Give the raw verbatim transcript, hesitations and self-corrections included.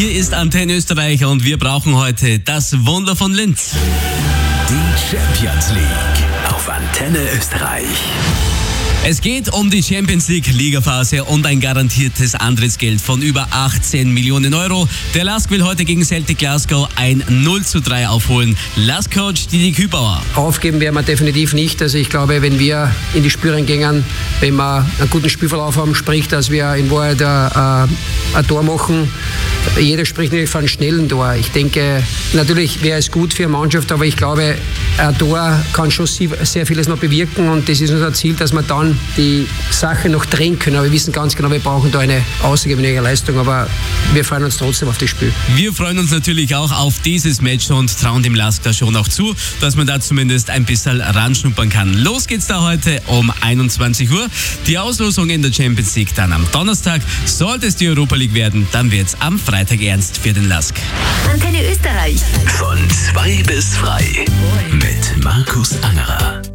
Hier ist Antenne Österreich und wir brauchen heute das Wunder von Linz. Die Champions League auf Antenne Österreich. Es geht um die Champions League Ligaphase und ein garantiertes Antrittsgeld von über achtzehn Millionen Euro. Der Lask will heute gegen Celtic Glasgow ein null zu drei aufholen. Lask-Coach Didi Kübauer. Aufgeben werden wir definitiv nicht. Also ich glaube, wenn wir in die Spüren gehen, wenn wir einen guten Spielverlauf haben, sprich, dass wir in Wahrheit ein, ein Tor machen. Jeder spricht natürlich von einem schnellen Tor. Ich denke, natürlich wäre es gut für eine Mannschaft, aber ich glaube, ein Tor kann schon sehr vieles noch bewirken und das ist unser Ziel, dass wir dann die Sache noch drehen können. Aber wir wissen ganz genau, wir brauchen da eine außergewöhnliche Leistung, aber wir freuen uns trotzdem auf das Spiel. Wir freuen uns natürlich auch auf dieses Match und trauen dem Lask da schon auch zu, dass man da zumindest ein bisschen ranschnuppern kann. Los geht's da heute um einundzwanzig Uhr. Die Auslosung in der Champions League dann am Donnerstag. Sollte es die Europa League werden, dann wird's am Freitag ernst für den Lask. Antenne Österreich. Von zwei bis frei mit Markus Angerer.